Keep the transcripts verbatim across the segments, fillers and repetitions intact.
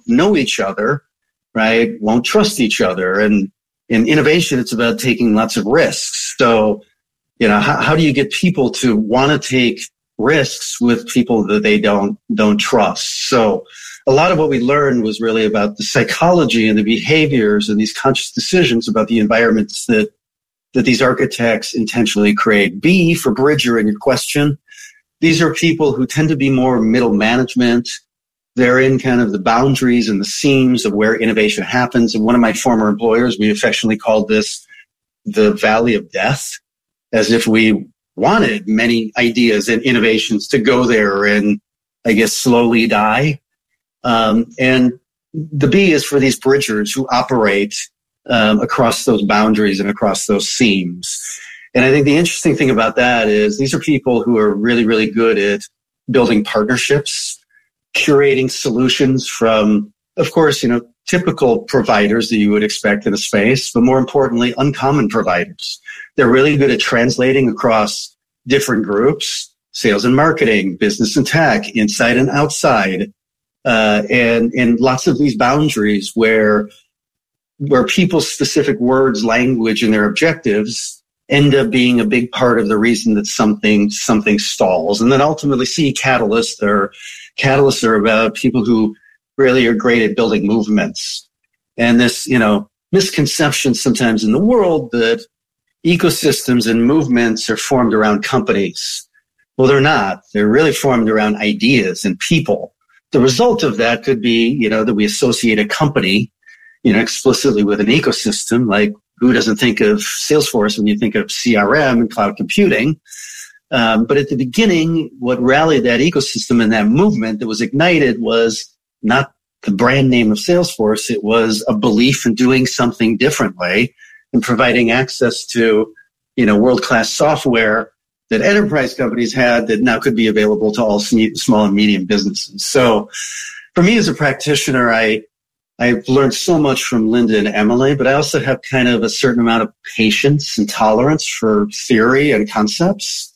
know each other, right, won't trust each other. And in innovation, it's about taking lots of risks. So, you know, how, how do you get people to want to take risks with people that they don't don't trust? So a lot of what we learned was really about the psychology and the behaviors and these conscious decisions about the environments that that these architects intentionally create. B, for Bridger in your question, these are people who tend to be more middle management. They're in kind of the boundaries and the seams of where innovation happens. And one of my former employers, we affectionately called this the Valley of Death, as if we wanted many ideas and innovations to go there and, I guess, slowly die. Um, and the B is for these bridgers who operate um, across those boundaries and across those seams. And I think the interesting thing about that is these are people who are really, really good at building partnerships, curating solutions from, of course, you know, typical providers that you would expect in a space, but more importantly, uncommon providers. They're really good at translating across different groups, sales and marketing, business and tech, inside and outside, uh, and, and lots of these boundaries where, where people's specific words, language, and their objectives end up being a big part of the reason that something, something stalls. And then ultimately see catalysts or catalysts are about people who really are great at building movements. And this, you know, misconception sometimes in the world that ecosystems and movements are formed around companies. Well, they're not. They're really formed around ideas and people. The result of that could be, you know, that we associate a company, you know, explicitly with an ecosystem. Like, who doesn't think of Salesforce when you think of C R M and cloud computing? Um, but at the beginning, what rallied that ecosystem and that movement that was ignited was not the brand name of Salesforce. It was a belief in doing something differently and providing access to, you know, world-class software that enterprise companies had that now could be available to all small and medium businesses. So for me as a practitioner, I, I've learned so much from Linda and Emily, but I also have kind of a certain amount of patience and tolerance for theory and concepts.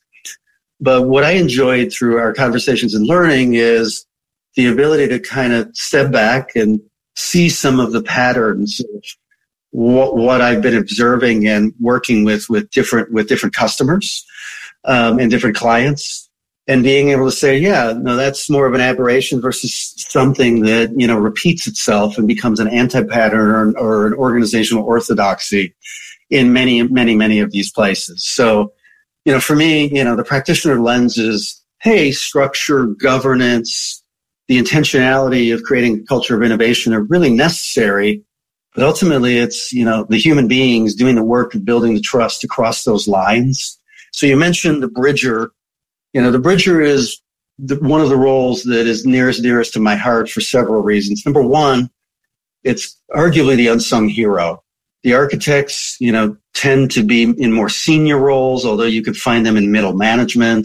But what I enjoyed through our conversations and learning is the ability to kind of step back and see some of the patterns of what, what I've been observing and working with, with different, with different customers, um, and different clients, and being able to say, yeah, no, that's more of an aberration versus something that, you know, repeats itself and becomes an anti-pattern or, or an organizational orthodoxy in many, many, many of these places. So, you know, for me, you know, the practitioner lens is, hey, structure, governance, the intentionality of creating a culture of innovation are really necessary. But ultimately, it's, you know, the human beings doing the work of building the trust across those lines. So you mentioned the bridger. You know, the bridger is the, one of the roles that is nearest, nearest to my heart for several reasons. Number one, it's arguably the unsung hero. The architects, you know, tend to be in more senior roles, although you could find them in middle management.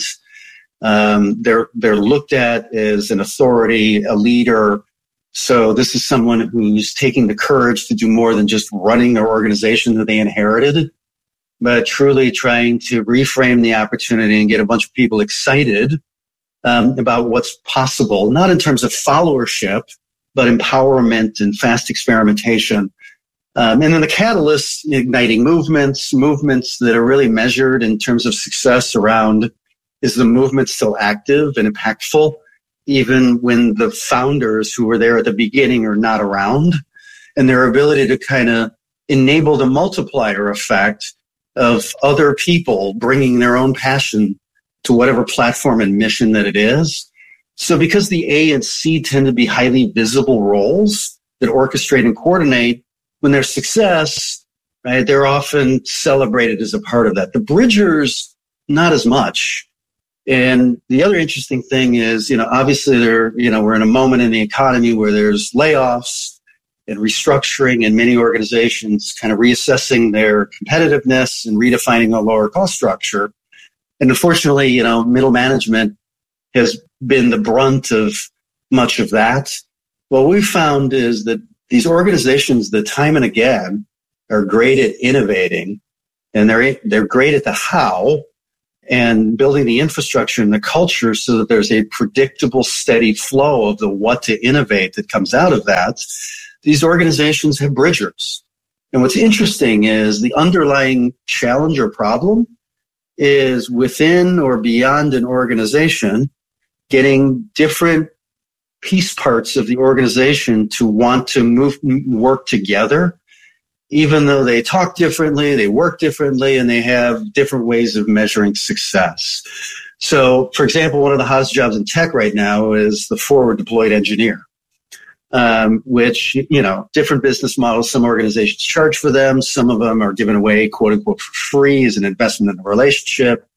Um, they're, they're looked at as an authority, a leader. So this is someone who's taking the courage to do more than just running their organization that they inherited, but truly trying to reframe the opportunity and get a bunch of people excited um, about what's possible, not in terms of followership, but empowerment and fast experimentation. Um, and then the catalysts, igniting movements, movements that are really measured in terms of success around, is the movement still active and impactful, even when the founders who were there at the beginning are not around, and their ability to kind of enable the multiplier effect of other people bringing their own passion to whatever platform and mission that it is. So because the A and C tend to be highly visible roles that orchestrate and coordinate, when there's success, right, they're often celebrated as a part of that. The bridgers, not as much. And the other interesting thing is, you know, obviously there, you know, we're in a moment in the economy where there's layoffs and restructuring, and many organizations kind of reassessing their competitiveness and redefining a lower cost structure. And unfortunately, you know, middle management has been the brunt of much of that. What we found is that these organizations that time and again are great at innovating, and they're they're great at the how, and building the infrastructure and the culture so that there's a predictable, steady flow of the what to innovate that comes out of that, these organizations have bridgers. And what's interesting is the underlying challenge or problem is within or beyond an organization, getting different piece parts of the organization to want to move, work together, even though they talk differently, they work differently, and they have different ways of measuring success. So, for example, one of the hottest jobs in tech right now is the forward deployed engineer, um, which, you know, different business models. Some organizations charge for them. Some of them are given away, quote unquote, for free as an investment in the relationship.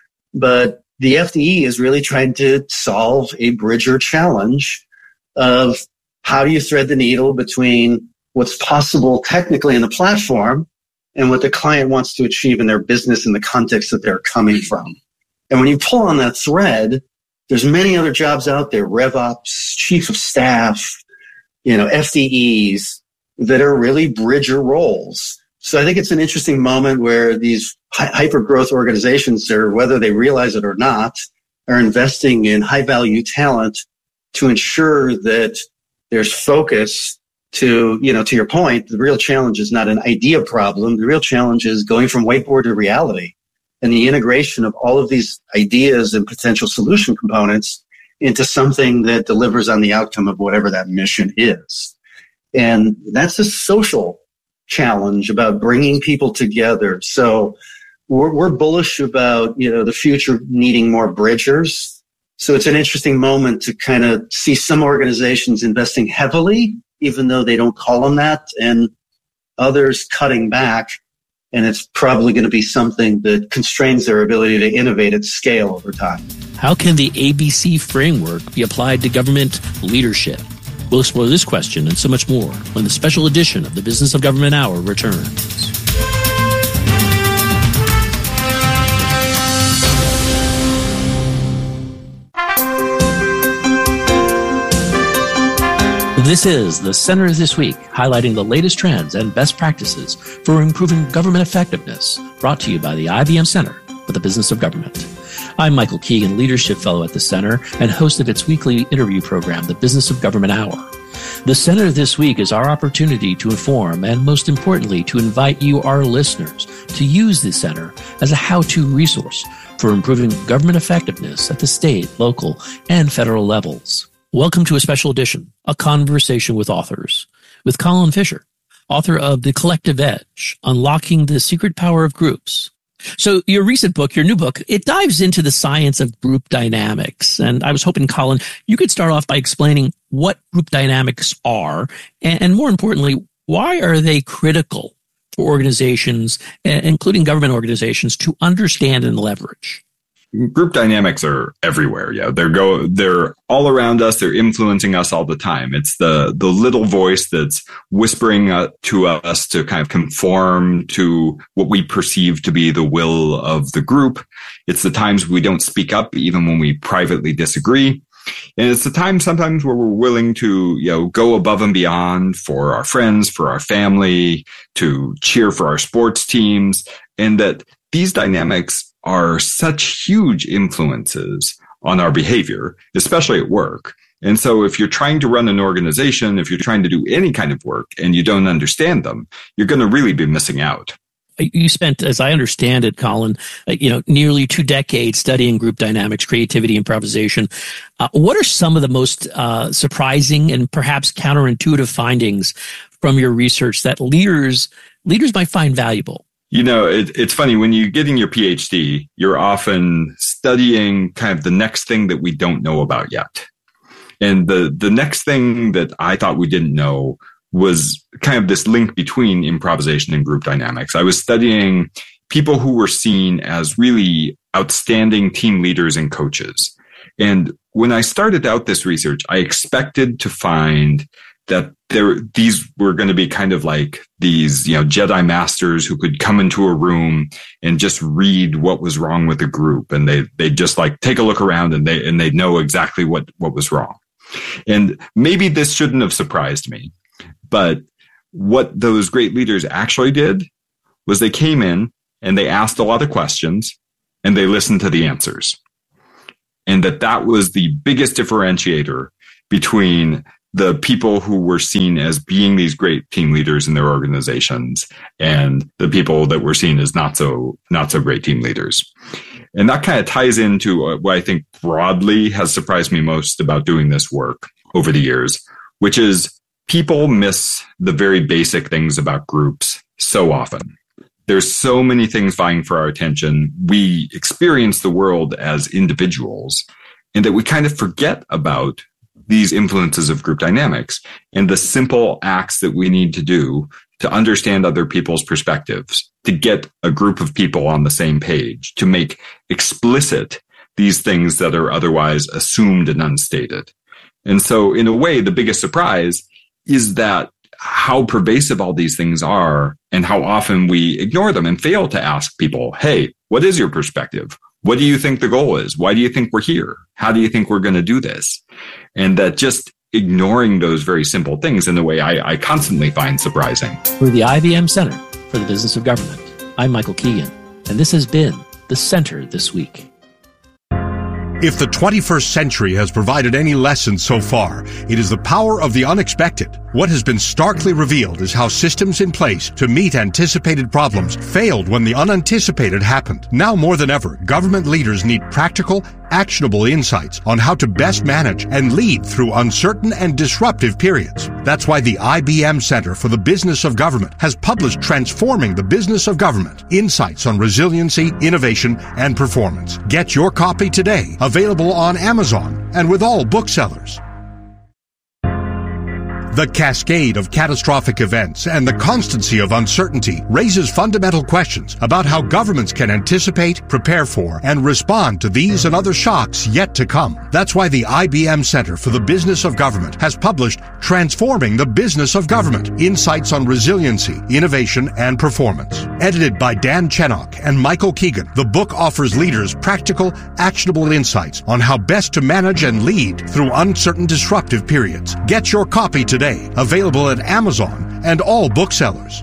But the F D E is really trying to solve a bridger challenge of how do you thread the needle between what's possible technically in the platform and what the client wants to achieve in their business in the context that they're coming from. And when you pull on that thread, there's many other jobs out there, RevOps, chief of staff, you know, F D Es that are really bridger roles. So I think it's an interesting moment where these hyper growth organizations, or whether they realize it or not, are investing in high value talent to ensure that there's focus to, you know, to your point, the real challenge is not an idea problem. The real challenge is going from whiteboard to reality and the integration of all of these ideas and potential solution components into something that delivers on the outcome of whatever that mission is. And that's a social challenge about bringing people together. So we're, we're bullish about, you know, the future needing more bridgers. So it's an interesting moment to kind of see some organizations investing heavily, even though they don't call them that, and others cutting back. And it's probably going to be something that constrains their ability to innovate at scale over time. How can the A B C framework be applied to government leadership? We'll explore this question and so much more when the special edition of the Business of Government Hour returns. This is the Center This Week, highlighting the latest trends and best practices for improving government effectiveness, brought to you by the I B M Center for the Business of Government. I'm Michael Keegan, Leadership Fellow at the Center and host of its weekly interview program, the Business of Government Hour. The Center This Week is our opportunity to inform and, most importantly, to invite you, our listeners, to use the Center as a how-to resource for improving government effectiveness at the state, local, and federal levels. Welcome to a special edition, A Conversation with Authors, with Colin Fisher, author of The Collective Edge, Unlocking the Secret Power of Groups. So your recent book, your new book, it dives into the science of group dynamics. And I was hoping, Colin, you could start off by explaining what group dynamics are, and, and more importantly, why are they critical for organizations, including government organizations, to understand and leverage? Group dynamics are everywhere. Yeah, they're go. They're all around us. They're influencing us all the time. It's the the little voice that's whispering uh, to us to kind of conform to what we perceive to be the will of the group. It's the times we don't speak up, even when we privately disagree. And it's the time sometimes where we're willing to, you know, go above and beyond for our friends, for our family, to cheer for our sports teams, and that these dynamics are such huge influences on our behavior, especially at work. And so if you're trying to run an organization, if you're trying to do any kind of work and you don't understand them, you're going to really be missing out. You spent, as I understand it, Colin, you know, nearly two decades studying group dynamics, creativity, improvisation. Uh, what are some of the most uh, surprising and perhaps counterintuitive findings from your research that leaders leaders might find valuable? You know, it, it's funny, when you're getting your PhD, you're often studying kind of the next thing that we don't know about yet. And the, the next thing that I thought we didn't know was kind of this link between improvisation and group dynamics. I was studying people who were seen as really outstanding team leaders and coaches. And when I started out this research, I expected to find that there, these were going to be kind of like these, you know, Jedi masters who could come into a room and just read what was wrong with the group. And they, they just like take a look around and they, and they know exactly what, what was wrong. And maybe this shouldn't have surprised me, but what those great leaders actually did was they came in and they asked a lot of questions, and they listened to the answers. And that that was the biggest differentiator between the people who were seen as being these great team leaders in their organizations and the people that were seen as not so, not so great team leaders. And that kind of ties into what I think broadly has surprised me most about doing this work over the years, which is people miss the very basic things about groups so often. There's so many things vying for our attention. We experience the world as individuals, and that we kind of forget about these influences of group dynamics and the simple acts that we need to do to understand other people's perspectives, to get a group of people on the same page, to make explicit these things that are otherwise assumed and unstated. And so in a way, the biggest surprise is that how pervasive all these things are and how often we ignore them and fail to ask people, hey, what is your perspective? What do you think the goal is? Why do you think we're here? How do you think we're going to do this? And that just ignoring those very simple things in a way I, I constantly find surprising. We're the I B M Center for the Business of Government. I'm Michael Keegan, and this has been The Center This Week. If the twenty-first century has provided any lesson so far, it is the power of the unexpected. What has been starkly revealed is how systems in place to meet anticipated problems failed when the unanticipated happened. Now more than ever, government leaders need practical, actionable insights on how to best manage and lead through uncertain and disruptive periods. That's why the I B M Center for the Business of Government has published Transforming the Business of Government: Insights on Resiliency, Innovation, and Performance. Get your copy today, available on Amazon and with all booksellers. The cascade of catastrophic events and the constancy of uncertainty raises fundamental questions about how governments can anticipate, prepare for, and respond to these and other shocks yet to come. That's why the I B M Center for the Business of Government has published Transforming the Business of Government: Insights on Resiliency, Innovation, and Performance. Edited by Dan Chenok and Michael Keegan, the book offers leaders practical, actionable insights on how best to manage and lead through uncertain, disruptive periods. Get your copy today. Available at Amazon and all booksellers.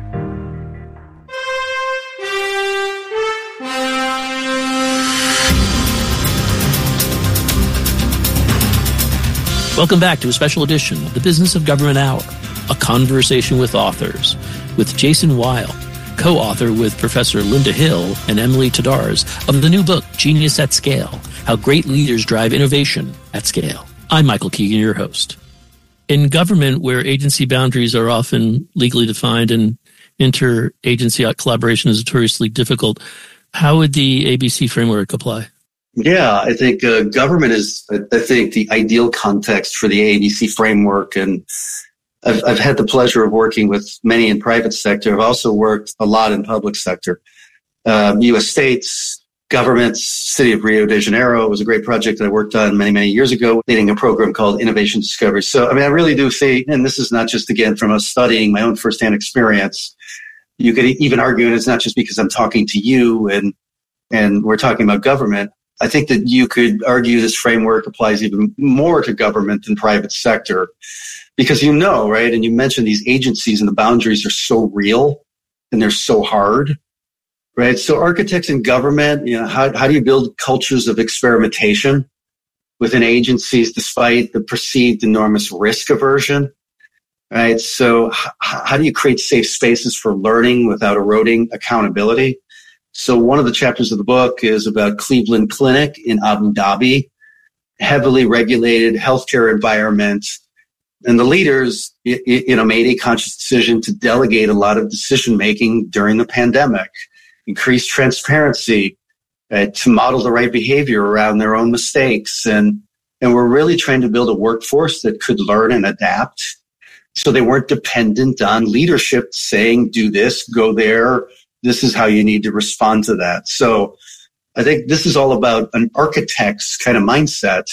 Welcome back to a special edition of the Business of Government Hour, a conversation with authors, with Jason Weil, co-author with Professor Linda Hill and Emily Tadars of the new book, Genius at Scale: How Great Leaders Drive Innovation at Scale. I'm Michael Keegan, your host. In government, where agency boundaries are often legally defined and interagency collaboration is notoriously difficult, how would the A B C framework apply? Yeah, I think uh, government is, I think, the ideal context for the A B C framework. And I've, I've had the pleasure of working with many in private sector. I've also worked a lot in public sector. Um, U S states, governments, City of Rio de Janeiro was a great project that I worked on many, many years ago, leading a program called Innovation Discovery. So, I mean, I really do see, and this is not just, again, from us studying my own firsthand experience. You could even argue, and it's not just because I'm talking to you and and we're talking about government. I think that you could argue this framework applies even more to government than private sector, because you know, right? And you mentioned these agencies and the boundaries are so real and they're so hard. Right. So architects in government, you know, how, how do you build cultures of experimentation within agencies despite the perceived enormous risk aversion? Right. So h- how do you create safe spaces for learning without eroding accountability? So one of the chapters of the book is about Cleveland Clinic in Abu Dhabi, heavily regulated healthcare environment. And the leaders, you know, made a conscious decision to delegate a lot of decision making during the pandemic. Increase transparency, uh, to model the right behavior around their own mistakes. And, and we're really trying to build a workforce that could learn and adapt. So they weren't dependent on leadership saying, do this, go there. This is how you need to respond to that. So I think this is all about an architect's kind of mindset.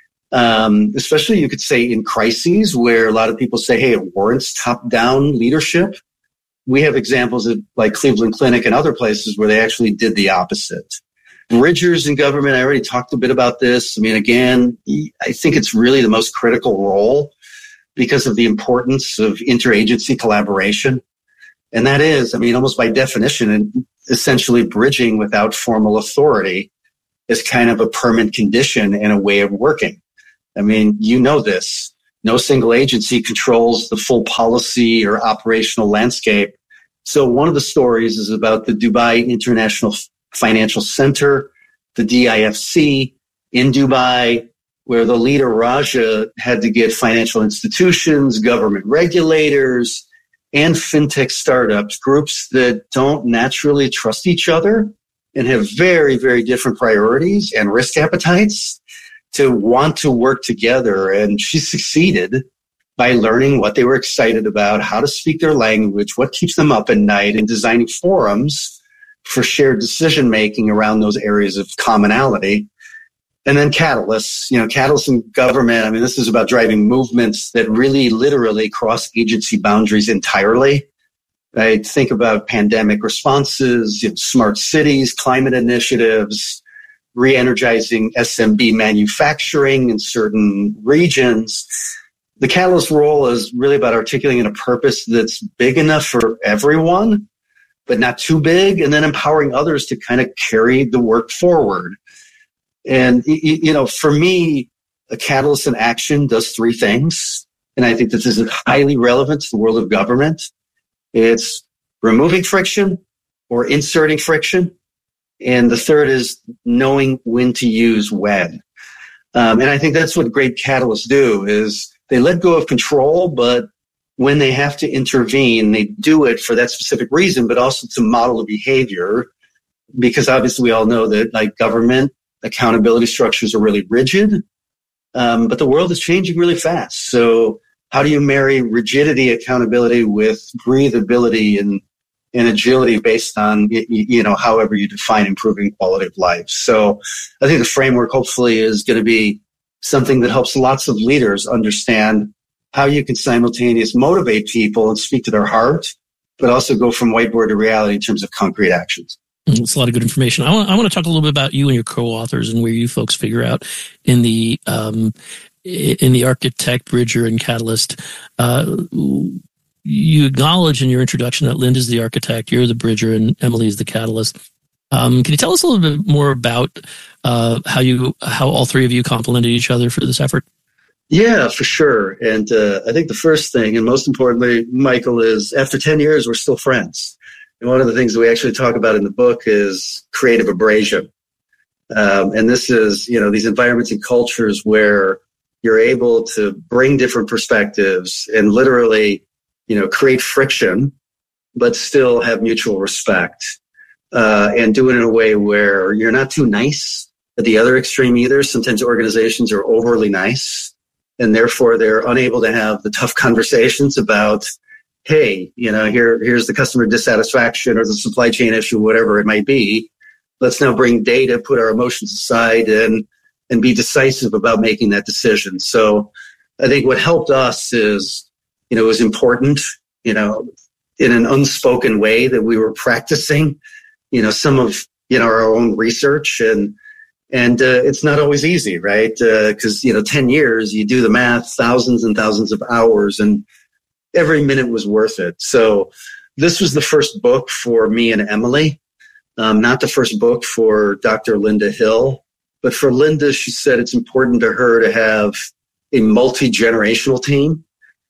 Um, especially you could say in crises where a lot of people say, hey, it warrants top-down leadership. We have examples of like Cleveland Clinic and other places where they actually did the opposite. Bridgers in government, I already talked a bit about this. I mean, again, I think it's really the most critical role because of the importance of interagency collaboration. And that is, I mean, almost by definition, essentially bridging without formal authority. as kind of a permanent condition and a way of working. I mean, you know this. No single agency controls the full policy or operational landscape. So one of the stories is about the Dubai International Financial Center, the D I F C in Dubai, where the leader Raja had to get financial institutions, government regulators, and fintech startups, groups that don't naturally trust each other and have very, very different priorities and risk appetites, to want to work together. And she succeeded by learning what they were excited about, how to speak their language, what keeps them up at night, and designing forums for shared decision-making around those areas of commonality. And then catalysts, you know, catalysts in government. I mean, this is about driving movements that really literally cross agency boundaries entirely. Right? Think about pandemic responses, you know, smart cities, climate initiatives, re-energizing S M B manufacturing in certain regions. The catalyst role is really about articulating a purpose that's big enough for everyone, but not too big, and then empowering others to kind of carry the work forward. And, you know, for me, a catalyst in action does three things. And I think that this is highly relevant to the world of government. It's removing friction or inserting friction. And the third is knowing when to use when. Um, and I think that's what great catalysts do, is they let go of control, but when they have to intervene, they do it for that specific reason, but also to model a behavior. Because obviously we all know that, like, government accountability structures are really rigid, um, but the world is changing really fast. So how do you marry rigidity, accountability with breathability and and agility based on, you know, however you define improving quality of life? So I think the framework hopefully is going to be something that helps lots of leaders understand how you can simultaneously motivate people and speak to their heart, but also go from whiteboard to reality in terms of concrete actions. It's a lot of good information. I want, I want to talk a little bit about you and your co-authors and where you folks figure out in the um, in the Architect, Bridger, and Catalyst. Uh, you acknowledge in your introduction that Linda's the architect, you're the bridger, and Emily is the catalyst. Um, can you tell us a little bit more about uh, how you how all three of you complemented each other for this effort? Yeah, for sure. And uh, I think the first thing, and most importantly, Michael, is after ten years, we're still friends. And one of the things that we actually talk about in the book is creative abrasion. Um, and this is, you know, these environments and cultures where you're able to bring different perspectives and literally, you know, create friction, but still have mutual respect, uh, and do it in a way where you're not too nice at the other extreme either. Sometimes organizations are overly nice, and therefore they're unable to have the tough conversations about, hey, you know, here, here's the customer dissatisfaction or the supply chain issue, whatever it might be. Let's now bring data, put our emotions aside, and and be decisive about making that decision. So I think what helped us is, you know, it was important, you know, in an unspoken way that we were practicing, you know, some of, you know, our own research. And and uh, it's not always easy, right? Because, uh, you know, ten years, you do the math, thousands and thousands of hours, and every minute was worth it. So this was the first book for me and Emily, um, not the first book for Doctor Linda Hill. But for Linda, she said it's important to her to have a multi-generational team.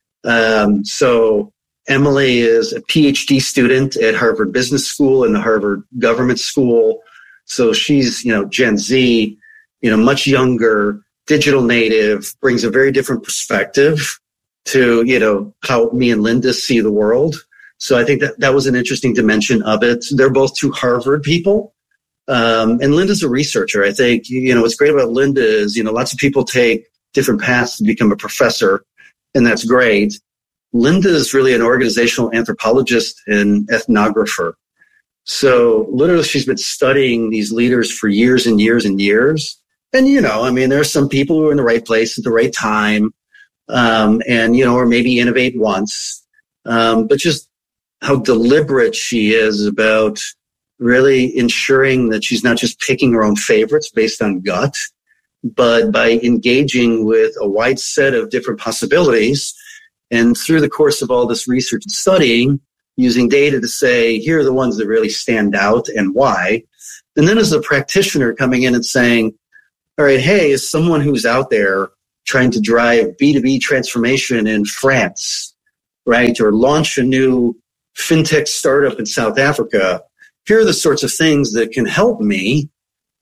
Um, so Emily is a P H D student at Harvard Business School and the Harvard Government School. So she's, you know, Gen Z, you know, much younger, digital native, brings a very different perspective to, you know, how me and Linda see the world. So I think that that was an interesting dimension of it. They're both two Harvard people. Um, and Linda's a researcher. I think, you know, what's great about Linda is, you know, lots of people take different paths to become a professor, and that's great. Linda is really an organizational anthropologist and ethnographer. So literally she's been studying these leaders for years and years and years. And, you know, I mean, there are some people who are in the right place at the right time, um, and, you know, or maybe innovate once. Um, but just how deliberate she is about really ensuring that she's not just picking her own favorites based on gut, but by engaging with a wide set of different possibilities. And through the course of all this research and studying, using data to say, here are the ones that really stand out and why. And then as a practitioner coming in and saying, all right, hey, as someone who's out there trying to drive B two B transformation in France, right, or launch a new fintech startup in South Africa, here are the sorts of things that can help me,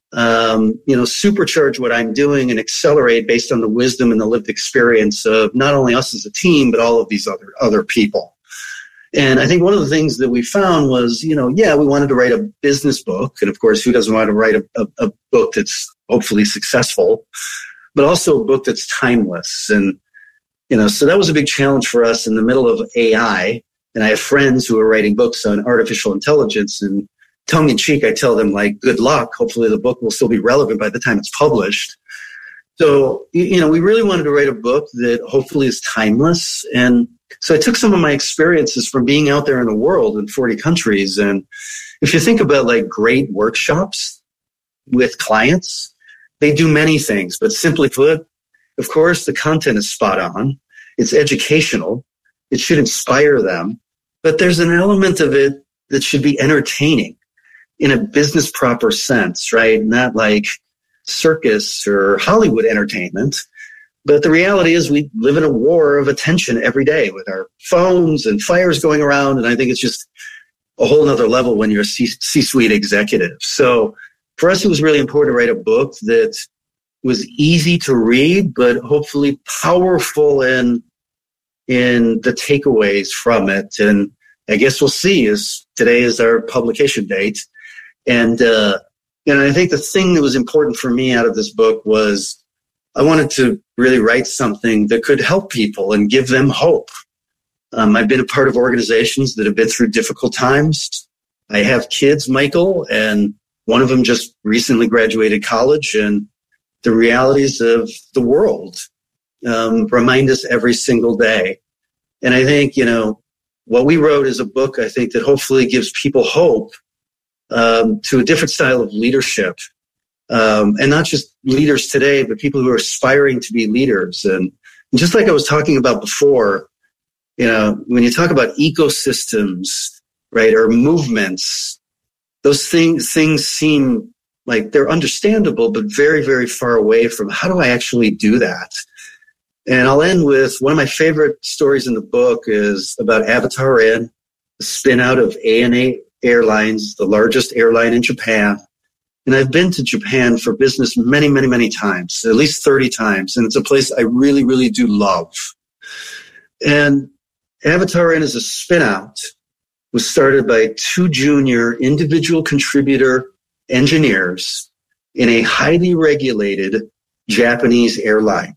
um, you know, supercharge what I'm doing and accelerate based on the wisdom and the lived experience of not only us as a team, but all of these other other people. And I think one of the things that we found was, you know, yeah, we wanted to write a business book. And of course, who doesn't want to write a, a, a book that's hopefully successful, but also a book that's timeless. And, you know, so that was a big challenge for us in the middle of A I. And I have friends who are writing books on artificial intelligence, and tongue in cheek, I tell them, like, good luck. Hopefully the book will still be relevant by the time it's published. So, you know, we really wanted to write a book that hopefully is timeless. And so I took some of my experiences from being out there in the world in forty countries. And if you think about like great workshops with clients, they do many things, but simply put, of course, the content is spot on. It's educational. It should inspire them, but there's an element of it that should be entertaining in a business proper sense, right? Not like circus or Hollywood entertainment. But the reality is we live in a war of attention every day with our phones and fires going around. And I think it's just a whole nother level when you're a C- C-suite executive. So for us, it was really important to write a book that was easy to read, but hopefully powerful in, in the takeaways from it. And I guess we'll see, as today is our publication date. And, uh, and I think the thing that was important for me out of this book was I wanted to really write something that could help people and give them hope. Um, I've been a part of organizations that have been through difficult times. I have kids, Michael, and one of them just recently graduated college, and the realities of the world um, remind us every single day. And I think, you know, what we wrote is a book, I think, that hopefully gives people hope um, to a different style of leadership. Um, and not just leaders today, but people who are aspiring to be leaders. And just like I was talking about before, you know, when you talk about ecosystems, right, or movements, those things, things seem like they're understandable, but very, very far away from how do I actually do that? And I'll end with one of my favorite stories in the book is about Avatar Inn, the spin out of A N A Airlines, the largest airline in Japan. And I've been to Japan for business many, many, many times, at least thirty times. And it's a place I really, really do love. And Avatar Inn is a spin out, was started by two junior individual contributor engineers in a highly regulated Japanese airline.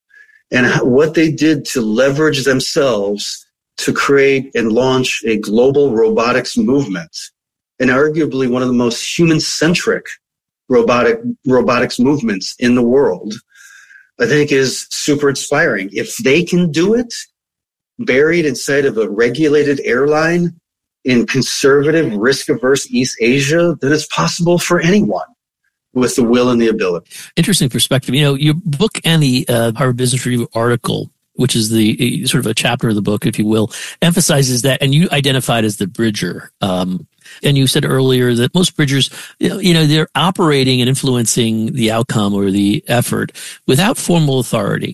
And what they did to leverage themselves to create and launch a global robotics movement, and arguably one of the most human-centric robotic robotics movements in the world, I think is super inspiring. If they can do it, buried inside of a regulated airline in conservative, risk-averse East Asia, then it's possible for anyone with the will and the ability. Interesting perspective. You know, your book and the uh, Harvard Business Review article, which is the sort of a chapter of the book, if you will, emphasizes that, and you identified as the bridger. Um, and you said earlier that most bridgers, you know, you know, they're operating and influencing the outcome or the effort without formal authority.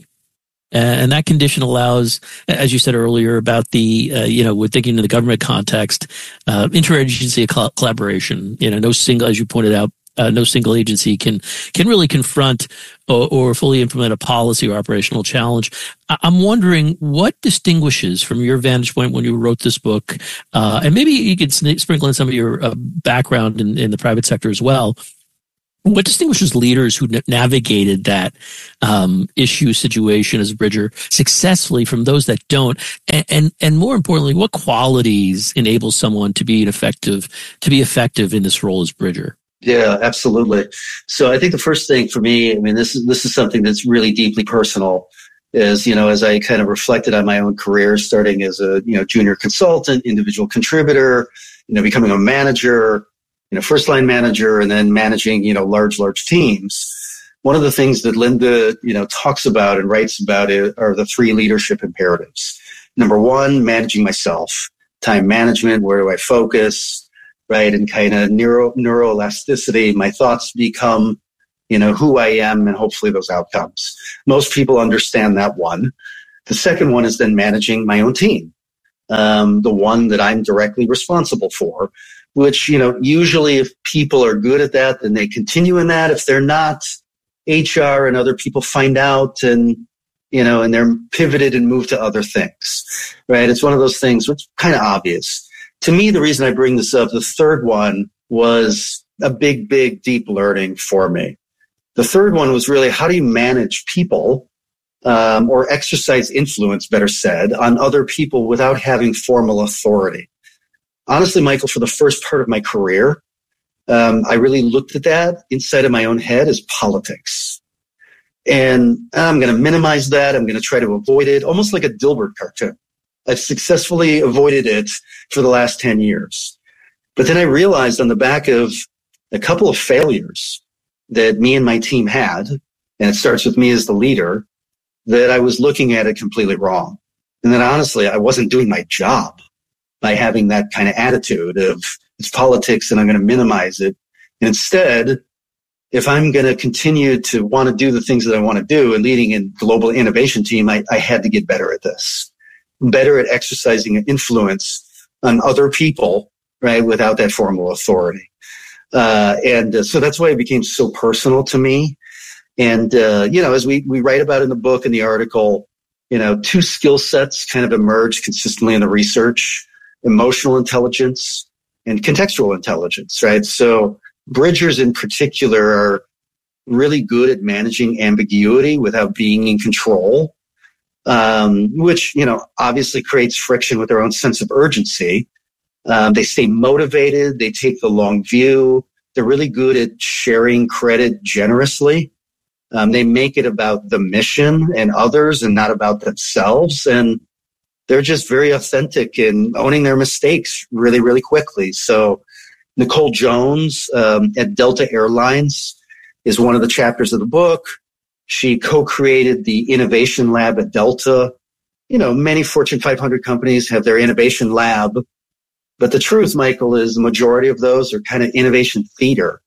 And that condition allows, as you said earlier, about the, uh, you know, we're thinking in the government context, uh, interagency col- collaboration, you know, no single, as you pointed out, Uh, no single agency can can really confront or, or fully implement a policy or operational challenge. I, I'm wondering what distinguishes, from your vantage point when you wrote this book, uh, and maybe you could sn- sprinkle in some of your uh, background in, in the private sector as well, what distinguishes leaders who n- navigated that um, issue situation as a bridger successfully from those that don't, and, and and more importantly, what qualities enable someone to be an effective to be effective in this role as bridger? Yeah, absolutely. So I think the first thing for me, I mean, this is this is something that's really deeply personal, is, you know, as I kind of reflected on my own career, starting as a, you know, junior consultant, individual contributor, you know, becoming a manager, you know, first line manager, and then managing, you know, large, large teams. One of the things that Linda, you know, talks about and writes about it are the three leadership imperatives. Number one, managing myself. time management, where do I focus, right? And kind of neuro, neuroelasticity, my thoughts become, you know, who I am and hopefully those outcomes. Most people understand that one. The second one is then managing my own team, um, the one that I'm directly responsible for, which, you know, usually if people are good at that, then they continue in that. If they're not, H R and other people find out and, you know, and they're pivoted and moved to other things, right? It's one of those things which kind of obvious. To me, the reason I bring this up, the third one was a big, big, deep learning for me. The third one was really, how do you manage people um, or exercise influence, better said, on other people without having formal authority? Honestly, Michael, for the first part of my career, um, I really looked at that inside of my own head as politics. And I'm going to minimize that. I'm going to try to avoid it, almost like a Dilbert cartoon. I've successfully avoided it for the last ten years. But then I realized on the back of a couple of failures that me and my team had, and it starts with me as the leader, that I was looking at it completely wrong. And that honestly, I wasn't doing my job by having that kind of attitude of it's politics and I'm going to minimize it. And instead, if I'm going to continue to want to do the things that I want to do and leading a global innovation team, I, I had to get better at this, better at exercising influence on other people, right, without that formal authority. Uh, and uh, so that's why it became so personal to me. And, uh, you know, as we, we write about in the book and the article, you know, two skill sets kind of emerge consistently in the research: emotional intelligence and contextual intelligence, right? So Bridgers in particular are really good at managing ambiguity without being in control, um, which, you know, obviously creates friction with their own sense of urgency. Um, they stay motivated. They take the long view. They're really good at sharing credit generously. Um, they make it about the mission and others and not about themselves. And they're just very authentic in owning their mistakes really, really quickly. So Nicole Jones um, at Delta Airlines is one of the chapters of the book. She co-created the innovation lab at Delta. You know, many Fortune five hundred companies have their innovation lab. But the truth, Michael, is the majority of those are kind of innovation theater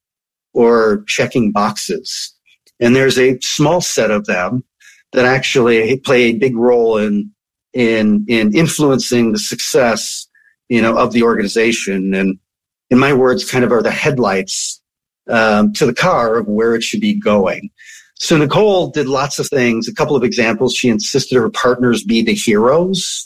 or checking boxes. And there's a small set of them that actually play a big role in in in influencing the success, you know, of the organization. And in my words, kind of are the headlights um, to the car of where it should be going. So Nicole did lots of things. A couple of examples: she insisted her partners be the heroes.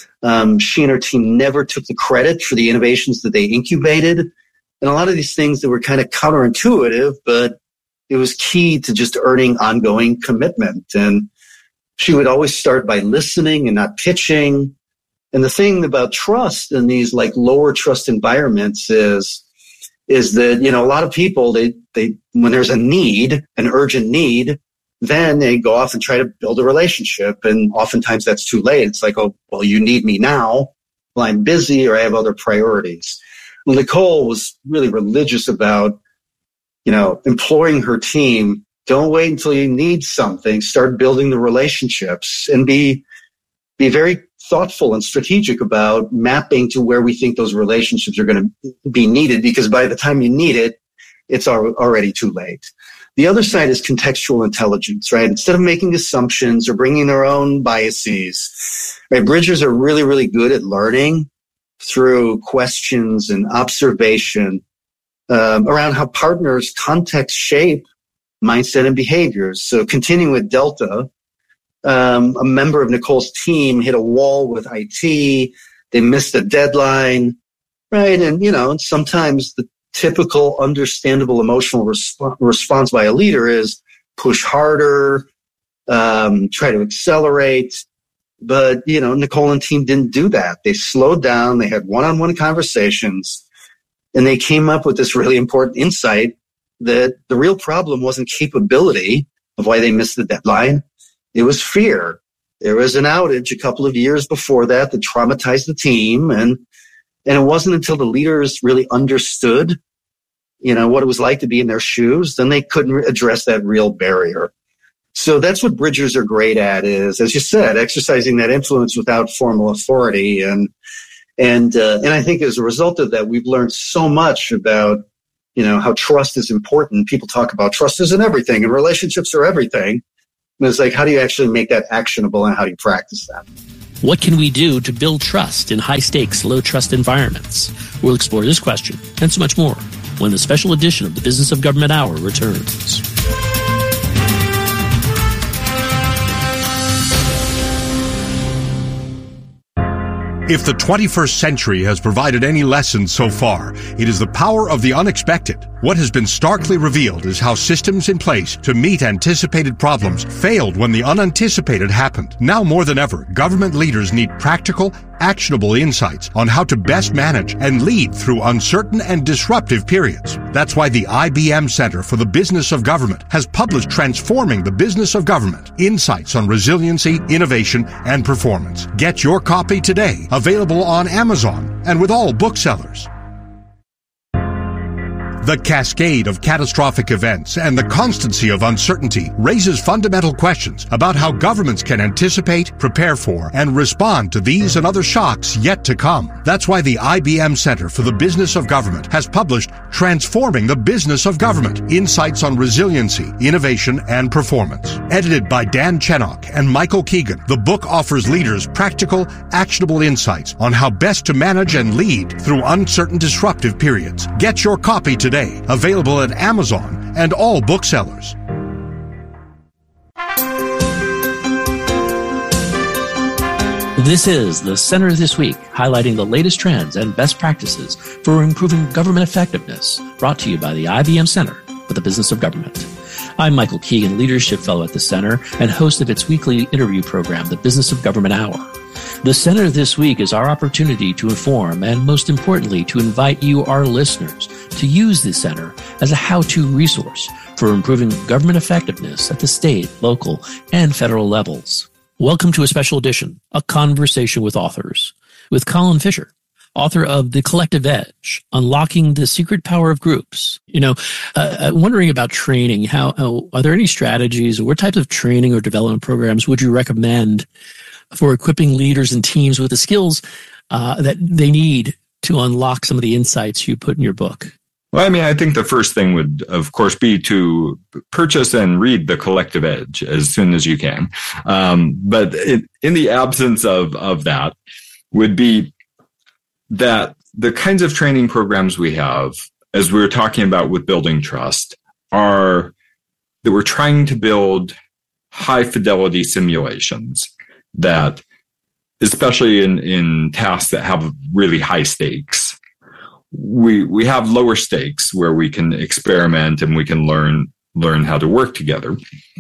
Um, she and her team never took the credit for the innovations that they incubated. And a lot of these things that were kind of counterintuitive, but it was key to just earning ongoing commitment. And she would always start by listening and not pitching. And the thing about trust in these like lower trust environments is, is that, you know, a lot of people, they, they, when there's a need, an urgent need, then they go off and try to build a relationship. And oftentimes that's too late. It's like, oh, well, you need me now. Well, I'm busy or I have other priorities. Well, Nicole was really religious about, you know, imploring her team, don't wait until you need something. Start building the relationships and be, be very thoughtful and strategic about mapping to where we think those relationships are going to be needed, because by the time you need it, it's already too late. The other side is contextual intelligence, right? Instead of making assumptions or bringing their own biases, right? Bridgers are really, really good at learning through questions and observation um, around how partners' context shape mindset and behaviors. So continuing with Delta, um, a member of Nicole's team hit a wall with I T. They missed a deadline, right? And, you know, and sometimes the typical understandable emotional resp- response by a leader is push harder, um, try to accelerate. But, you know, Nicole and team didn't do that. They slowed down. They had one-on-one conversations, and they came up with this really important insight that the real problem wasn't capability of why they missed the deadline. It was fear. There was an outage a couple of years before that that traumatized the team. And, and it wasn't until the leaders really understood, you know, what it was like to be in their shoes, then they couldn't address that real barrier. So that's what Bridgers are great at, is, as you said, exercising that influence without formal authority. And, And, uh, and I think as a result of that, we've learned so much about, you know, how trust is important. People talk about trust isn't everything and relationships are everything. And it's like, how do you actually make that actionable and how do you practice that? What can we do to build trust in high-stakes, low-trust environments? We'll explore this question and so much more when the special edition of the Business of Government Hour returns. If the twenty-first century has provided any lesson so far, it is the power of the unexpected. What has been starkly revealed is how systems in place to meet anticipated problems failed when the unanticipated happened. Now more than ever, government leaders need practical, actionable insights on how to best manage and lead through uncertain and disruptive periods. That's why the I B M Center for the Business of Government has published Transforming the Business of Government: Insights on Resiliency, Innovation, and Performance. Get your copy today, available on Amazon and with all booksellers. The cascade of catastrophic events and the constancy of uncertainty raises fundamental questions about how governments can anticipate, prepare for, and respond to these and other shocks yet to come. That's why the I B M Center for the Business of Government has published Transforming the Business of Government: Insights on Resiliency, Innovation, and Performance. Edited by Dan Chenok and Michael Keegan, the book offers leaders practical, actionable insights on how best to manage and lead through uncertain, disruptive periods. Get your copy today. Available at Amazon and all booksellers. This is the Center This Week, highlighting the latest trends and best practices for improving government effectiveness, brought to you by the I B M Center for the Business of Government. I'm Michael Keegan, Leadership Fellow at the Center and host of its weekly interview program, the Business of Government Hour. The Center This Week is our opportunity to inform and, most importantly, to invite you, our listeners, to use the Center as a how-to resource for improving government effectiveness at the state, local, and federal levels. Welcome to a special edition, A Conversation with Authors, with Colin Fisher, author of The Collective Edge, Unlocking the Secret Power of Groups. You know, uh, wondering about training, how, how are there any strategies or what types of training or development programs would you recommend for equipping leaders and teams with the skills uh, that they need to unlock some of the insights you put in your book? Well, I mean, I think the first thing would, of course, be to purchase and read The Collective Edge as soon as you can. Um, but it, in the absence of, of that would be that the kinds of training programs we have, as we were talking about with building trust, are that we're trying to build high fidelity simulations that, especially in, in tasks that have really high stakes, we we have lower stakes where we can experiment and we can learn learn how to work together.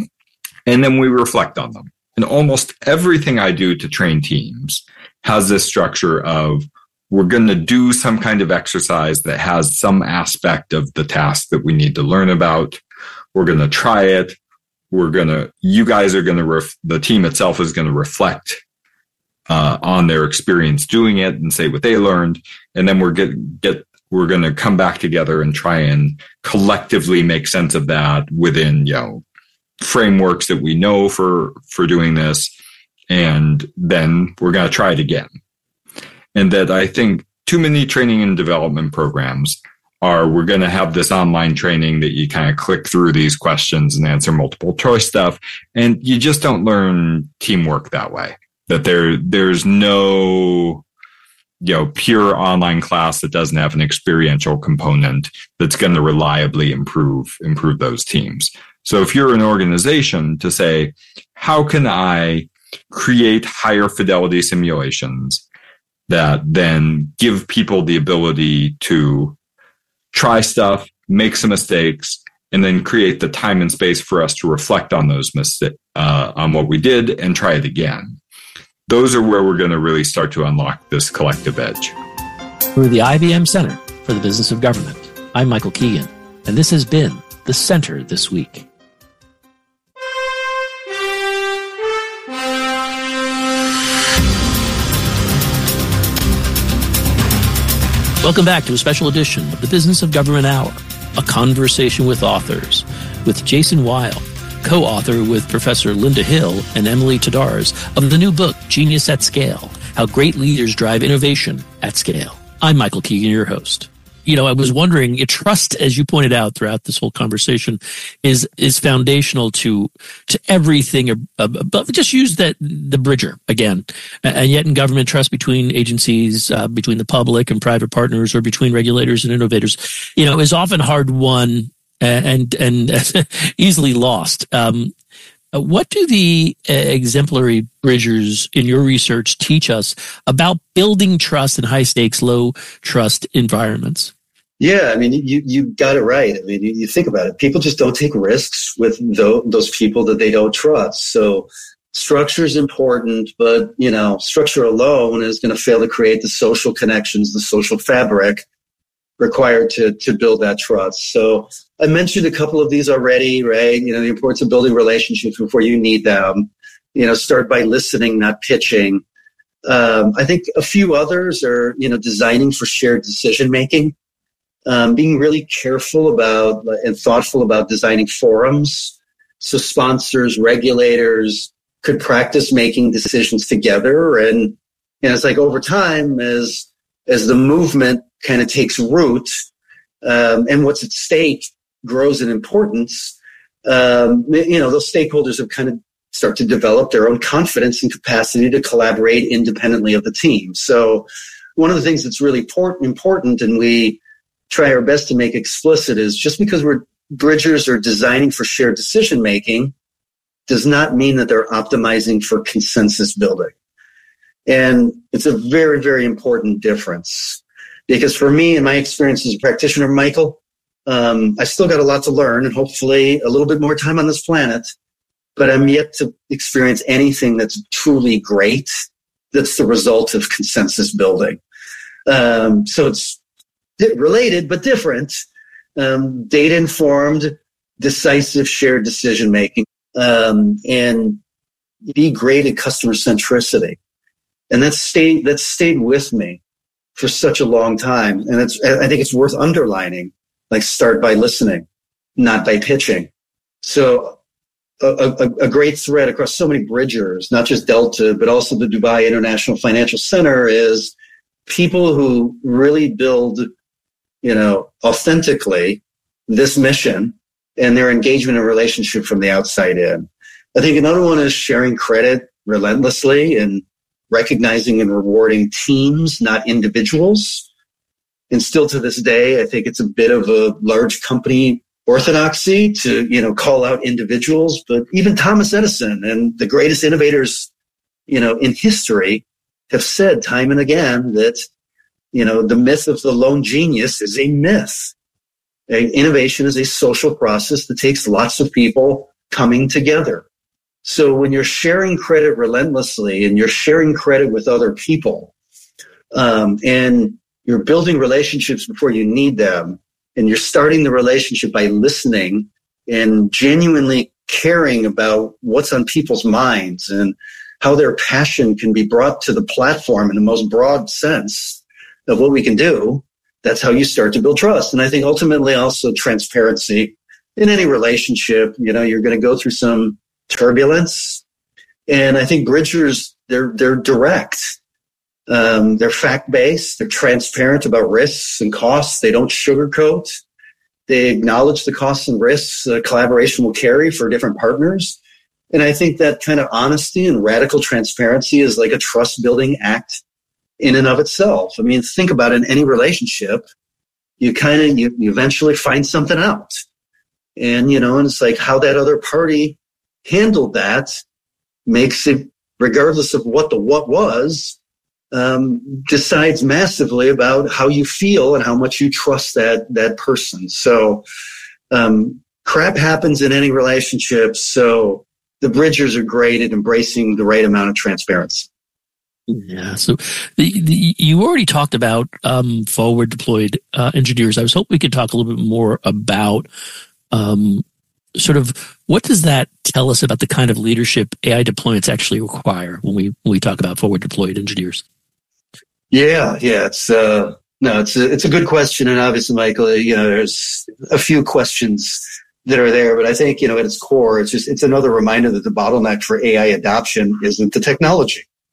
And then we reflect on them. And almost everything I do to train teams has this structure of, we're going to do some kind of exercise that has some aspect of the task that we need to learn about. We're going to try it. We're going to, you guys are going to, ref, the team itself is going to reflect uh, on their experience doing it and say what they learned. And then we're get, get, we're going to come back together and try and collectively make sense of that within, you know, frameworks that we know for, for doing this. And then we're going to try it again. And that I think too many training and development programs are, we're going to have this online training that you kind of click through these questions and answer multiple choice stuff. And you just don't learn teamwork that way. That there, there's no, you know, pure online class that doesn't have an experiential component that's going to reliably improve, improve those teams. So if you're an organization to say, how can I create higher fidelity simulations that then give people the ability to try stuff, make some mistakes, and then create the time and space for us to reflect on those mistakes, uh, on what we did and try it again. Those are where we're going to really start to unlock this collective edge. We're the I B M Center for the Business of Government. I'm Michael Keegan, and this has been the Center This Week. Welcome back to a special edition of the Business of Government Hour, a conversation with authors, with Jason Weil, co-author with Professor Linda Hill and Emily Tadars of the new book, Genius at Scale, how great leaders drive innovation at scale. I'm Michael Keegan, your host. You know, I was wondering, trust, as you pointed out throughout this whole conversation, is is foundational to to everything. But just use that the bridger again, and yet in government, trust between agencies, uh, between the public and private partners, or between regulators and innovators, you know, is often hard won and and, and easily lost. Um, what do the uh, exemplary bridgers in your research teach us about building trust in high stakes, low trust environments? Yeah, I mean, you you got it right. I mean, you, you think about it. People just don't take risks with those, those people that they don't trust. So structure is important, but, you know, structure alone is going to fail to create the social connections, the social fabric required to to build that trust. So I mentioned a couple of these already, right? You know, the importance of building relationships before you need them. You know, start by listening, not pitching. Um, I think a few others are, you know, designing for shared decision making. Um, being really careful about and thoughtful about designing forums so sponsors, regulators could practice making decisions together. And, and it's like over time, as as the movement kind of takes root um, and what's at stake grows in importance, um, you know, those stakeholders have kind of start to develop their own confidence and capacity to collaborate independently of the team. So one of the things that's really important, important and we try our best to make explicit is just because we're bridgers are designing for shared decision making does not mean that they're optimizing for consensus building. And it's a very, very important difference because for me, in my experience as a practitioner, Michael, um, I still got a lot to learn and hopefully a little bit more time on this planet, but I'm yet to experience anything that's truly great that's the result of consensus building. Um, so it's related but different, um, data-informed, decisive, shared decision-making, um, and be great at customer centricity. And that's stayed, that's stayed with me for such a long time. And it's, I think it's worth underlining, like start by listening, not by pitching. So a, a, a great thread across so many bridgers, not just Delta, but also the Dubai International Financial Center is people who really build you know, authentically this mission and their engagement and relationship from the outside in. I think another one is sharing credit relentlessly and recognizing and rewarding teams, not individuals. And still to this day, I think it's a bit of a large company orthodoxy to, you know, call out individuals, but even Thomas Edison and the greatest innovators, you know, in history have said time and again that you know, the myth of the lone genius is a myth. A, innovation is a social process that takes lots of people coming together. So when you're sharing credit relentlessly and you're sharing credit with other people, um, and you're building relationships before you need them, and you're starting the relationship by listening and genuinely caring about what's on people's minds and how their passion can be brought to the platform in the most broad sense of what we can do, that's how you start to build trust. And I think ultimately also transparency in any relationship. You know, you're going to go through some turbulence. And I think bridgers, they're, they're direct. Um, they're fact-based. They're transparent about risks and costs. They don't sugarcoat. They acknowledge the costs and risks uh, collaboration will carry for different partners. And I think that kind of honesty and radical transparency is like a trust-building act in and of itself. I mean, think about it in any relationship. You kind of, you, you eventually find something out. And, you know, and it's like how that other party handled that makes it, regardless of what the what was, um, decides massively about how you feel and how much you trust that, that person. So, um, crap happens in any relationship. So the bridgers are great at embracing the right amount of transparency. Yeah. So the, the, you already talked about um, forward deployed uh, engineers. I was hoping we could talk a little bit more about um, sort of what does that tell us about the kind of leadership A I deployments actually require when we when we talk about forward deployed engineers. Yeah, yeah, it's uh, no, it's a, it's a good question, and obviously, Michael, you know, there's a few questions that are there, but I think you know at its core, it's just it's another reminder that the bottleneck for A I adoption isn't the technology.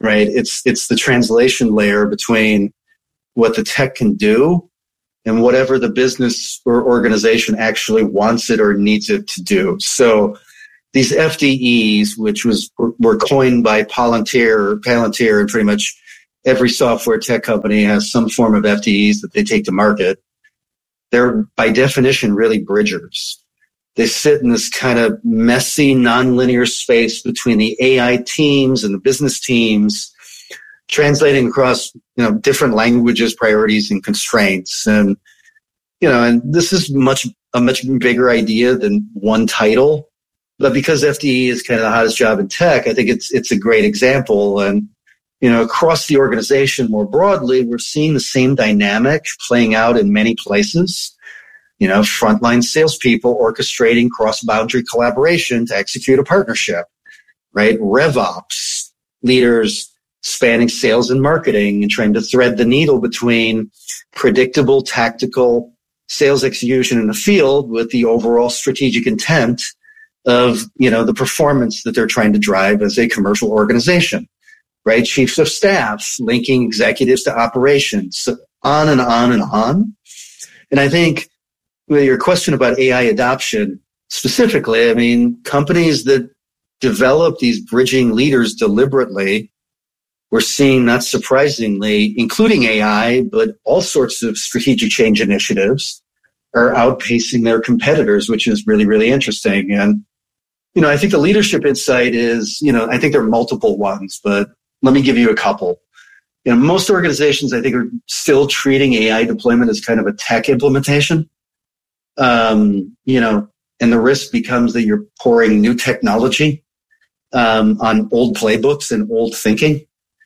right? It's it's the translation layer between what the tech can do and whatever the business or organization actually wants it or needs it to do. So these F D Es, which was were coined by Palantir, Palantir, and pretty much every software tech company has some form of F D Es that they take to market. They're by definition really bridgers. They sit in this kind of messy, nonlinear space between the A I teams and the business teams, translating across, you know, different languages, priorities, and constraints. And, you know, and this is much a much bigger idea than one title. But because F D E is kind of the hottest job in tech, I think it's it's a great example. And, you know, across the organization more broadly, we're seeing the same dynamic playing out in many places. You know, frontline salespeople orchestrating cross-boundary collaboration to execute a partnership, right? RevOps leaders spanning sales and marketing and trying to thread the needle between predictable, tactical sales execution in the field with the overall strategic intent of, you know, the performance that they're trying to drive as a commercial organization, right? Chiefs of staff linking executives to operations, on and on and on. And I think with your question about A I adoption specifically, I mean, companies that develop these bridging leaders deliberately, we're seeing, not surprisingly, including A I, but all sorts of strategic change initiatives are outpacing their competitors, which is really, really interesting. And, you know, I think the leadership insight is, you know, I think there are multiple ones, but let me give you a couple. You know, most organizations, I think, are still treating A I deployment as kind of a tech implementation. Um, you know, and the risk becomes that you're pouring new technology um, on old playbooks and old thinking.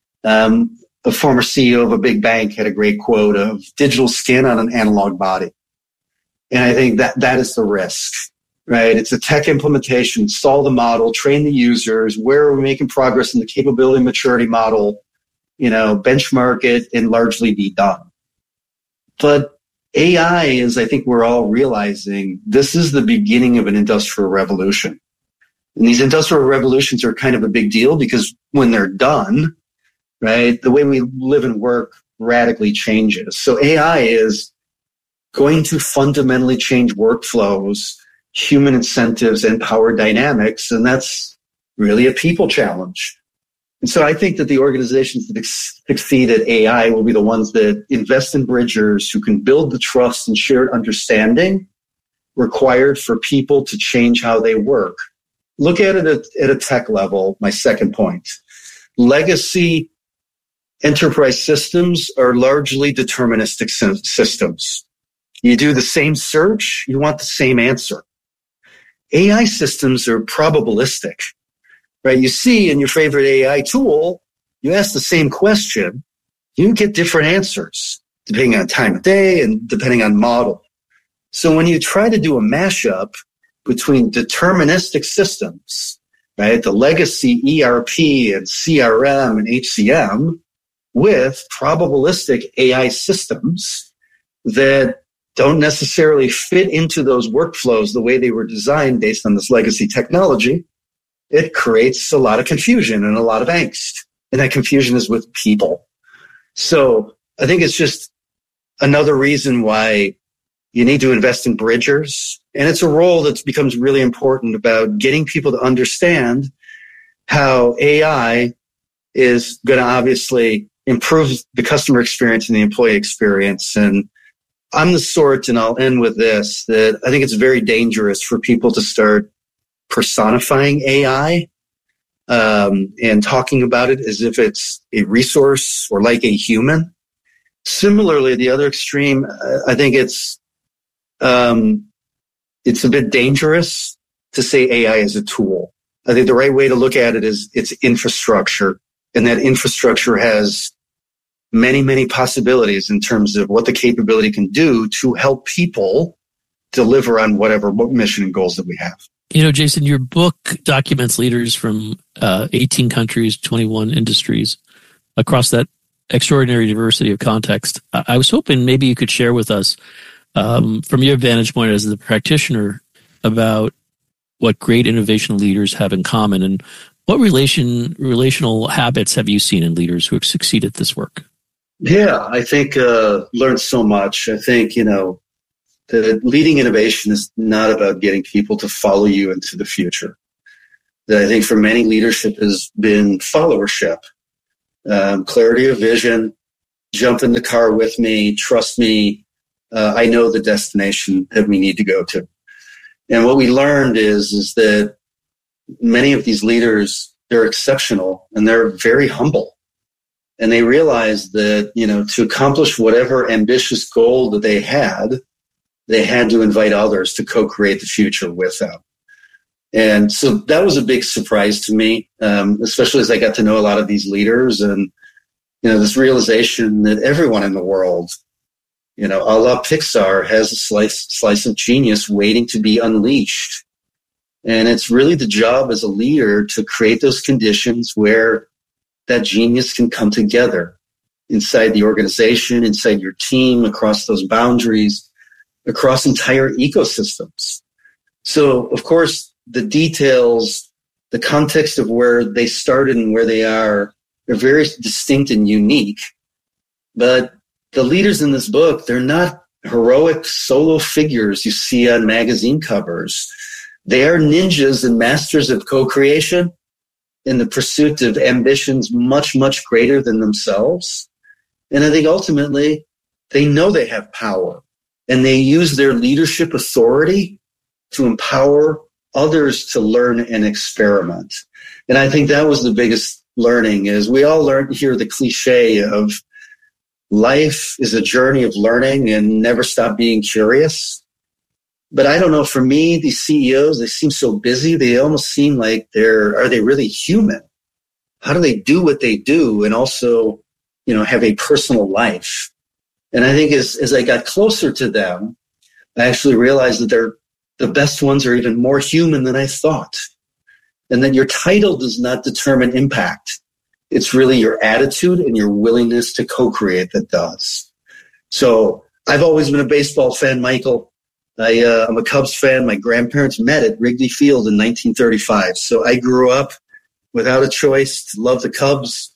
Um, the former C E O of a big bank had a great quote of digital skin on an analog body. And I think that that is the risk, right? It's a tech implementation, install the model, train the users, where are we making progress in the capability maturity model, you know, benchmark it and largely be done. But A I is, I think we're all realizing, this is the beginning of an industrial revolution. And these industrial revolutions are kind of a big deal because when they're done, right, the way we live and work radically changes. So A I is going to fundamentally change workflows, human incentives, and power dynamics. And that's really a people challenge. And so I think that the organizations that ex- succeed at A I will be the ones that invest in bridgers who can build the trust and shared understanding required for people to change how they work. Look at it at, at a tech level, my second point. Legacy enterprise systems are largely deterministic systems. You do the same search, you want the same answer. A I systems are probabilistic. Right? You see in your favorite A I tool, you ask the same question, you get different answers depending on time of day and depending on model. So when you try to do a mashup between deterministic systems, right, the legacy E R P and C R M and H C M with probabilistic A I systems that don't necessarily fit into those workflows the way they were designed based on this legacy technology, it creates a lot of confusion and a lot of angst. And that confusion is with people. So I think it's just another reason why you need to invest in bridgers. And it's a role that becomes really important about getting people to understand how A I is going to obviously improve the customer experience and the employee experience. And I'm the sort, and I'll end with this, that I think it's very dangerous for people to start personifying A I um, and talking about it as if it's a resource or like a human. Similarly, the other extreme, I think it's um, it's a bit dangerous to say A I is a tool. I think the right way to look at it is it's infrastructure, and that infrastructure has many, many possibilities in terms of what the capability can do to help people deliver on whatever mission and goals that we have. You know, Jason, your book documents leaders from uh, eighteen countries, twenty-one industries across that extraordinary diversity of context. I was hoping maybe you could share with us, um, from your vantage point as the practitioner, about what great innovation leaders have in common. And What relation relational habits have you seen in leaders who have succeeded this work? Yeah, I think uh, learned so much. I think, you know, that leading innovation is not about getting people to follow you into the future. That I think for many, leadership has been followership, um, clarity of vision, jump in the car with me, trust me. Uh, I know the destination that we need to go to. And what we learned is, is that many of these leaders, they're exceptional and they're very humble. And they realized that, you know, to accomplish whatever ambitious goal that they had, they had to invite others to co-create the future with them. And so that was a big surprise to me, um, especially as I got to know a lot of these leaders and, you know, this realization that everyone in the world, you know, a la Pixar, has a slice, slice of genius waiting to be unleashed. And it's really the job as a leader to create those conditions where that genius can come together inside the organization, inside your team, across those boundaries, across entire ecosystems. So, of course, the details, the context of where they started and where they are, are very distinct and unique. But the leaders in this book, they're not heroic solo figures you see on magazine covers. They are ninjas and masters of co-creation in the pursuit of ambitions much, much greater than themselves. And I think ultimately they know they have power and they use their leadership authority to empower others to learn and experiment. And I think that was the biggest learning. Is we all learned here the cliche of life is a journey of learning and never stop being curious. But I don't know, for me, these C E Os, they seem so busy. They almost seem like they're, are they really human? How do they do what they do and also, you know, have a personal life? And I think as, as I got closer to them, I actually realized that they're, the best ones are even more human than I thought. And that your title does not determine impact. It's really your attitude and your willingness to co-create that does. So I've always been a baseball fan, Michael. I, uh, I'm a Cubs fan. My grandparents met at Wrigley Field in nineteen thirty-five. So I grew up without a choice to love the Cubs.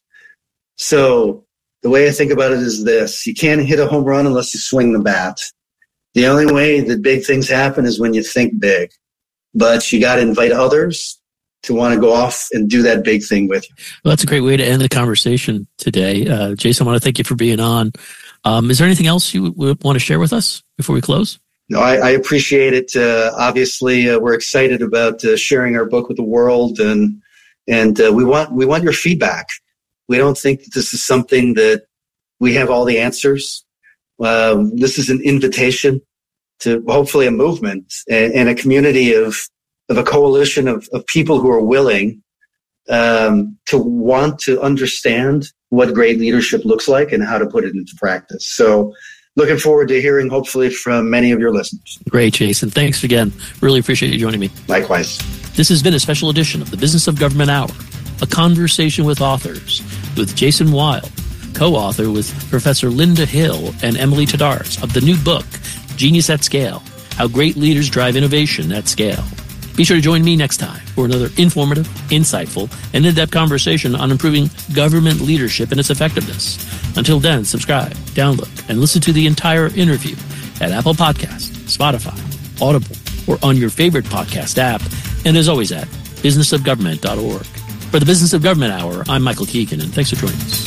So the way I think about it is this. You can't hit a home run unless you swing the bat. The only way that big things happen is when you think big. But you got to invite others to want to go off and do that big thing with you. Well, that's a great way to end the conversation today. Uh, Jason, I want to thank you for being on. Um, is there anything else you would want to share with us before we close? No, I, I appreciate it. Uh, obviously, uh, we're excited about uh, sharing our book with the world, and and uh, we want we want your feedback. We don't think that this is something that we have all the answers. Uh, this is an invitation to hopefully a movement and, and a community of of a coalition of, of people who are willing um, to want to understand what great leadership looks like and how to put it into practice. So looking forward to hearing, hopefully, from many of your listeners. Great, Jason. Thanks again. Really appreciate you joining me. Likewise. This has been a special edition of the Business of Government Hour, a conversation with authors with Jason Wild, co-author with Professor Linda Hill and Emily Tadars of the new book, Genius at Scale, How Great Leaders Drive Innovation at Scale. Be sure to join me next time for another informative, insightful, and in-depth conversation on improving government leadership and its effectiveness. Until then, subscribe, download, and listen to the entire interview at Apple Podcasts, Spotify, Audible, or on your favorite podcast app, and as always at business of government dot org. For the Business of Government Hour, I'm Michael Keegan, and thanks for joining us.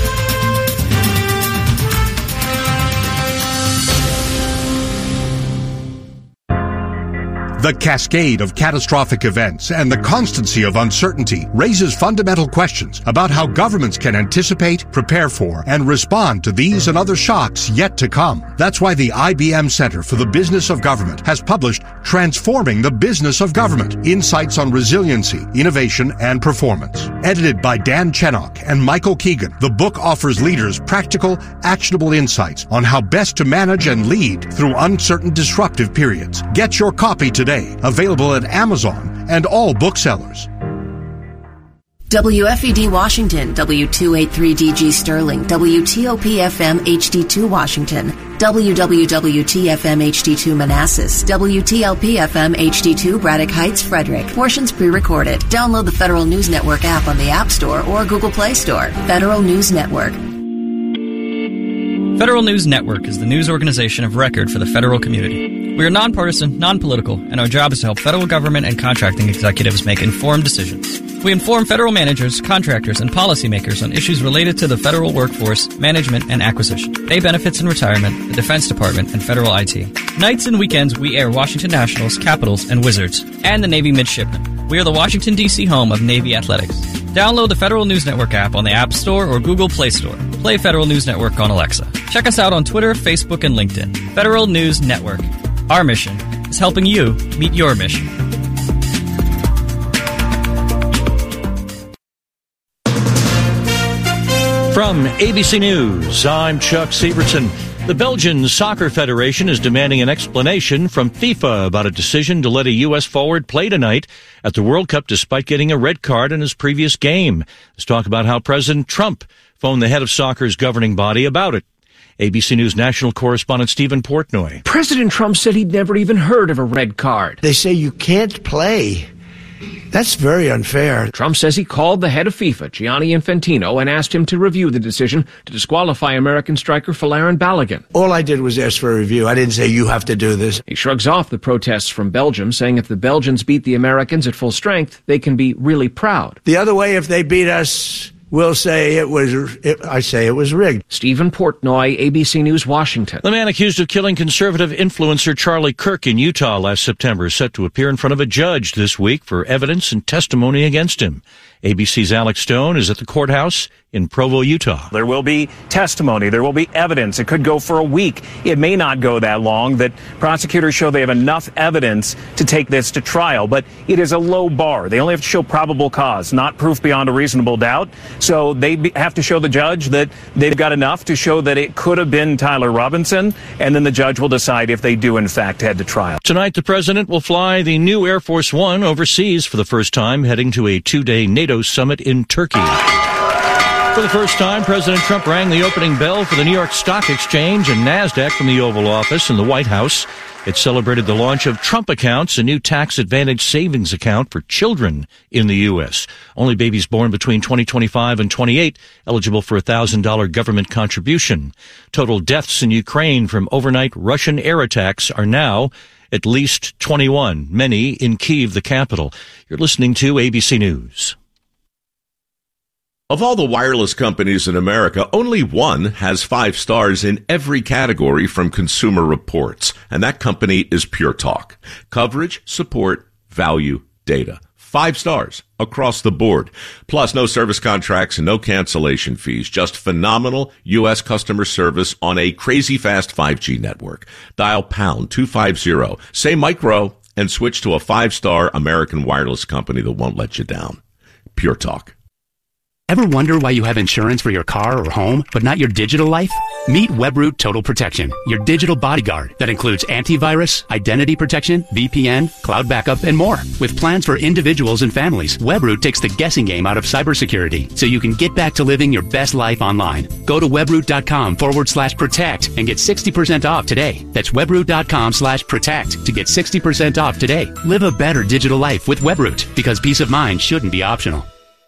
The cascade of catastrophic events and the constancy of uncertainty raises fundamental questions about how governments can anticipate, prepare for, and respond to these and other shocks yet to come. That's why the I B M Center for the Business of Government has published Transforming the Business of Government, Insights on Resiliency, Innovation, and Performance. Edited by Dan Chenok and Michael Keegan, the book offers leaders practical, actionable insights on how best to manage and lead through uncertain, disruptive periods. Get your copy today. Available at Amazon and all booksellers. W F E D Washington, W two eighty-three D G Sterling, W T O P F M H D two Washington, W W W T F M H D two Manassas, W T L P F M H D two Braddock Heights, Frederick. Portions pre-recorded. Download the Federal News Network app on the App Store or Google Play Store. Federal News Network. Federal News Network is the news organization of record for the federal community. We are nonpartisan, non-political, and our job is to help federal government and contracting executives make informed decisions. We inform federal managers, contractors, and policymakers on issues related to the federal workforce, management, and acquisition, pay benefits and retirement, the Defense Department, and federal I T. Nights and weekends, we air Washington Nationals, Capitals, and Wizards, and the Navy Midshipmen. We are the Washington, D C home of Navy Athletics. Download the Federal News Network app on the App Store or Google Play Store. Play Federal News Network on Alexa. Check us out on Twitter, Facebook, and LinkedIn. Federal News Network. Our mission is helping you meet your mission. From A B C News, I'm Chuck Sievertson. The Belgian Soccer Federation is demanding an explanation from FIFA about a decision to let a U S forward play tonight at the World Cup despite getting a red card in his previous game. Let's talk about how President Trump phoned the head of soccer's governing body about it. A B C News national correspondent Stephen Portnoy. President Trump said he'd never even heard of a red card. They say you can't play. That's very unfair. Trump says he called the head of FIFA, Gianni Infantino, and asked him to review the decision to disqualify American striker Folarin Balogun. All I did was ask for a review. I didn't say you have to do this. He shrugs off the protests from Belgium, saying if the Belgians beat the Americans at full strength, they can be really proud. The other way, if they beat us, we'll say it was, it, I say it was rigged. Stephen Portnoy, A B C News, Washington. The man accused of killing conservative influencer Charlie Kirk in Utah last September is set to appear in front of a judge this week for evidence and testimony against him. A B C's Alex Stone is at the courthouse in Provo, Utah. There will be testimony. There will be evidence. It could go for a week. It may not go that long. That prosecutors show they have enough evidence to take this to trial. But it is a low bar. They only have to show probable cause, not proof beyond a reasonable doubt. So they be, have to show the judge that they've got enough to show that it could have been Tyler Robinson. And then the judge will decide if they do, in fact, head to trial. Tonight, the president will fly the new Air Force One overseas for the first time, heading to a two-day NATO summit in Turkey. For the first time, President Trump rang the opening bell for the New York Stock Exchange and NASDAQ from the Oval Office in the White House. It celebrated the launch of Trump Accounts, a new tax-advantaged savings account for children in the U S. Only babies born between twenty twenty-five and twenty-eight eligible for a one thousand dollars government contribution. Total deaths in Ukraine from overnight Russian air attacks are now at least twenty-one, many in Kyiv, the capital. You're listening to A B C News. Of all the wireless companies in America, only one has five stars in every category from Consumer Reports, and that company is Pure Talk. Coverage, support, value, data. Five stars across the board. Plus, no service contracts and no cancellation fees. Just phenomenal U S customer service on a crazy fast five G network. Dial pound two fifty, say micro, and switch to a five-star American wireless company that won't let you down. Pure Talk. Ever wonder why you have insurance for your car or home, but not your digital life? Meet Webroot Total Protection, your digital bodyguard that includes antivirus, identity protection, V P N, cloud backup, and more. With plans for individuals and families, Webroot takes the guessing game out of cybersecurity, so you can get back to living your best life online. Go to webroot.com forward slash protect and get sixty percent off today. That's webroot.com slash protect to get sixty percent off today. Live a better digital life with Webroot, because peace of mind shouldn't be optional.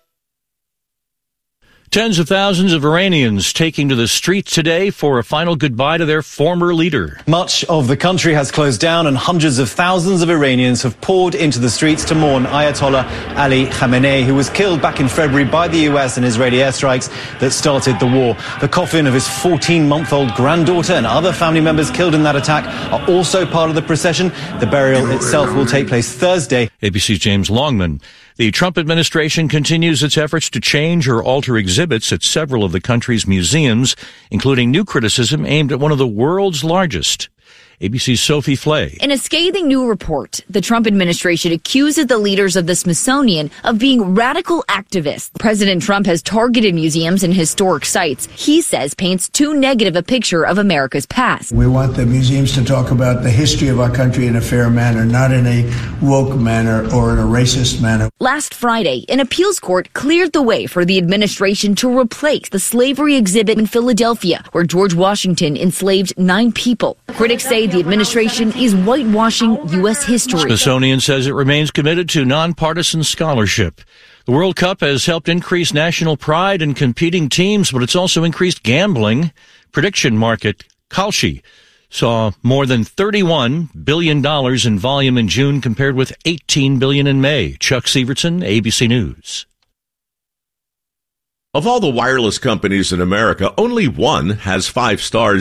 Tens of thousands of Iranians taking to the streets today for a final goodbye to their former leader. Much of the country has closed down and hundreds of thousands of Iranians have poured into the streets to mourn Ayatollah Ali Khamenei, who was killed back in February by the U S and Israeli airstrikes that started the war. The coffin of his fourteen-month-old granddaughter and other family members killed in that attack are also part of the procession. The burial itself will take place Thursday. A B C's James Longman. The Trump administration continues its efforts to change or alter exhibits at several of the country's museums, including new criticism aimed at one of the world's largest. A B C's Sophie Flay. In a scathing new report, the Trump administration accuses the leaders of the Smithsonian of being radical activists. President Trump has targeted museums and historic sites he says paints too negative a picture of America's past. We want the museums to talk about the history of our country in a fair manner, not in a woke manner or in a racist manner. Last Friday, an appeals court cleared the way for the administration to replace the slavery exhibit in Philadelphia, where George Washington enslaved nine people. Critics say the administration is whitewashing U S history. Smithsonian says it remains committed to nonpartisan scholarship. The World Cup has helped increase national pride in competing teams, but it's also increased gambling. Prediction market Kalshi saw more than thirty-one billion dollars in volume in June compared with eighteen billion dollars in May. Chuck Severson, A B C News. Of all the wireless companies in America, only one has five stars